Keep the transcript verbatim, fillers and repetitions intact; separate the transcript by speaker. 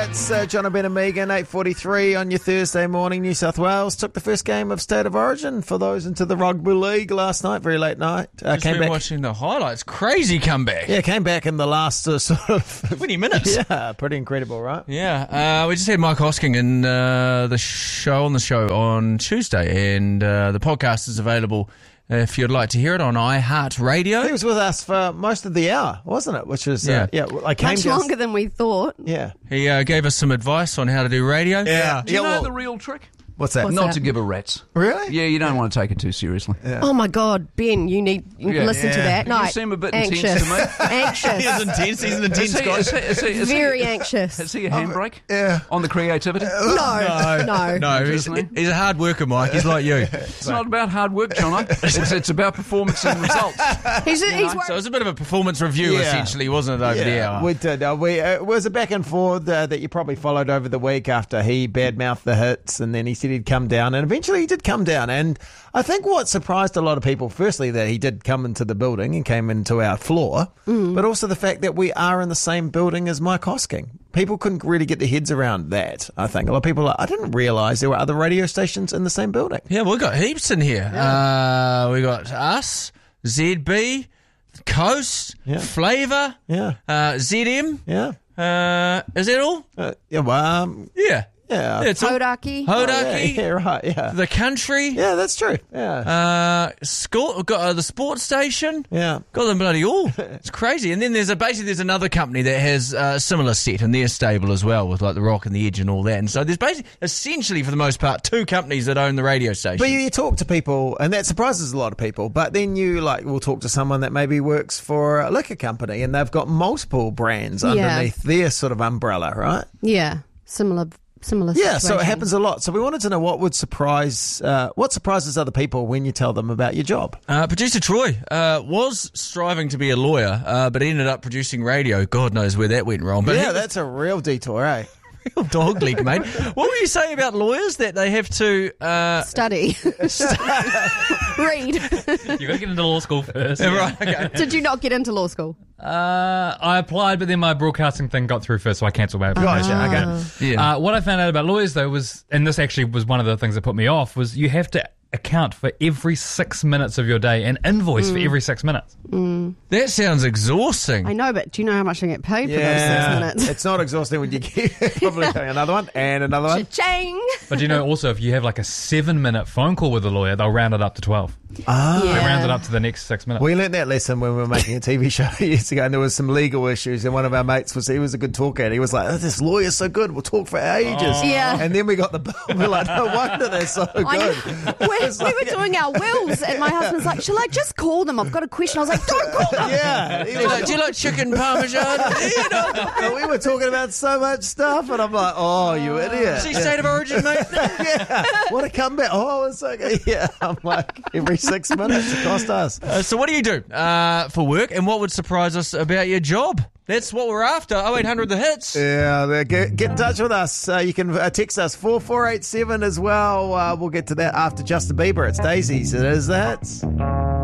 Speaker 1: It's uh, John Ben and Megan, eight forty-three on your Thursday morning. New South Wales took the first game of State of Origin for those into the Rugby League last night, very late night. Uh,
Speaker 2: Just
Speaker 1: came
Speaker 2: been
Speaker 1: back,
Speaker 2: watching the highlights. Crazy comeback.
Speaker 1: yeah, came back in the last uh, sort of
Speaker 2: twenty minutes.
Speaker 1: Yeah, pretty incredible, right?
Speaker 2: Yeah, uh, we just had Mike Hosking in uh, the show on the show on Tuesday, and uh, the podcast is available if you'd like to hear it on iHeartRadio.
Speaker 1: He was with us for most of the hour, wasn't it? Which was, uh,
Speaker 2: Yeah.
Speaker 1: yeah, I came
Speaker 3: Much
Speaker 1: down-
Speaker 3: longer than we thought.
Speaker 1: Yeah.
Speaker 2: He uh, gave us some advice on how to do radio.
Speaker 1: Yeah.
Speaker 4: Do you
Speaker 1: yeah,
Speaker 4: know
Speaker 1: well,
Speaker 4: the real trick?
Speaker 1: what's that?
Speaker 3: What's
Speaker 4: Not
Speaker 3: that?
Speaker 4: to give a rat's.
Speaker 1: Really?
Speaker 4: Yeah, you don't want to take it too seriously.
Speaker 1: Yeah.
Speaker 3: Oh my God, Ben, you need you
Speaker 4: Yeah.
Speaker 3: listen to
Speaker 1: Yeah.
Speaker 3: that.
Speaker 4: You
Speaker 3: No,
Speaker 4: seem a bit
Speaker 3: anxious.
Speaker 4: intense to me.
Speaker 3: Anxious.
Speaker 2: He's intense. He's an intense
Speaker 4: Is he,
Speaker 2: guy.
Speaker 4: is he, is he, is
Speaker 3: Very
Speaker 4: he,
Speaker 3: anxious.
Speaker 4: Is he a handbrake
Speaker 1: Yeah.
Speaker 4: on the creativity?
Speaker 3: No, no.
Speaker 2: No, he's,
Speaker 4: Isn't
Speaker 2: he's a hard worker, Mike. He's like you.
Speaker 4: It's not about hard work, Jono. It's, it's about performance and results.
Speaker 3: He's, he's
Speaker 2: So it was a bit of a performance review,
Speaker 1: Yeah.
Speaker 2: essentially, wasn't it, over the
Speaker 1: Yeah,
Speaker 2: hour?
Speaker 1: we did. Uh, we, uh, it was a back and forth uh, that you probably followed over the week after he badmouthed the hits, and then he said he'd come down, and eventually he did come down. And I think what surprised a lot of people, firstly, that he did come into the building and came into our floor, but also the fact that we are in the same building as Mike Hosking. People couldn't really get their heads around that, I think. A lot of people are like, I didn't realise there were other radio stations in the same building.
Speaker 2: Yeah, we've got heaps in here. Uh, we got us, Z B, Coast,
Speaker 1: Yeah.
Speaker 2: Flavour,
Speaker 1: Yeah,
Speaker 2: uh, Z M.
Speaker 1: yeah.
Speaker 2: Uh, is that all?
Speaker 1: Uh, yeah, well, um,
Speaker 2: Yeah.
Speaker 1: yeah.
Speaker 2: It's all.
Speaker 3: Hodaki.
Speaker 2: Hodaki,
Speaker 1: yeah, yeah, right, yeah.
Speaker 2: the country,
Speaker 1: Yeah, that's true. Yeah,
Speaker 2: uh, school, got uh, the sports station.
Speaker 1: yeah.
Speaker 2: Got them bloody all. It's crazy. And then there's a basically there's another company that has uh, a similar set, and they're stable as well with like the Rock and the Edge and all that. And so there's basically essentially for the most part two companies that own the radio station.
Speaker 1: But you, you talk to people, and that surprises a lot of people. But then you like will talk to someone that maybe works for a liquor company, and they've got multiple brands
Speaker 3: Yeah.
Speaker 1: underneath their sort of umbrella, right?
Speaker 3: Yeah, similar, similar.
Speaker 1: Yeah, so it
Speaker 3: situation.
Speaker 1: happens a lot. So we wanted to know what would surprise, uh, what surprises other people when you tell them about your job.
Speaker 2: Uh, producer Troy uh, was striving to be a lawyer, uh, but ended up producing radio. God knows where that went wrong. But
Speaker 1: yeah,
Speaker 2: he-
Speaker 1: that's a real detour, eh?
Speaker 2: real dog leg, mate. What were you saying about lawyers that they have to? Uh,
Speaker 3: Study. Read.
Speaker 5: You got to get into law school first.
Speaker 2: Right. Okay.
Speaker 3: Did you not get into law school?
Speaker 5: Uh, I applied, but then my broadcasting thing got through first, so I cancelled my application.
Speaker 1: Gotcha,
Speaker 5: Okay.
Speaker 2: Yeah.
Speaker 5: Uh, what I found out about lawyers, though, was, and this actually was one of the things that put me off, was you have to account for every six minutes of your day and invoice for every six minutes.
Speaker 2: That sounds exhausting.
Speaker 3: I know, but do you know how much I get paid for those six minutes?
Speaker 1: It's not exhausting when you get probably another one and another one.
Speaker 3: Cha-ching!
Speaker 5: But you know, also, if you have like a seven-minute phone call with a lawyer, they'll round it up to twelve.
Speaker 1: Ah.
Speaker 5: They
Speaker 3: Yeah.
Speaker 5: round it up to the next six minutes.
Speaker 1: We learnt that lesson when we were making a T V show years ago, and there was some legal issues, and one of our mates was, he was a good talker, and he was like, oh, this lawyer's so good, we'll talk for ages.
Speaker 3: Yeah.
Speaker 1: And then we got the bill, we're like, no wonder they're so good.
Speaker 3: I know. We, we were doing our wills, and my husband's like, shall I just call them? I've got a question. I was like, don't call them.
Speaker 1: Yeah. He
Speaker 2: Do you,
Speaker 1: was
Speaker 2: like, do you like chicken parmesan? You know,
Speaker 1: but we were talking about so much stuff, and I'm like, oh, you idiot.
Speaker 2: see state of origin, mate.
Speaker 1: Yeah. What a comeback. Oh, it's okay. Yeah. I'm like, every six minutes it cost us.
Speaker 2: Uh, so what do you do uh, for work, and what would surprise us about your job? That's what we're after. oh eight hundred the hits.
Speaker 1: Yeah, there- get, get in touch with us. Uh, you can uh, text us four four eight seven as well. Uh, we'll get to that after Justin Bieber. It's Daisies. It is that.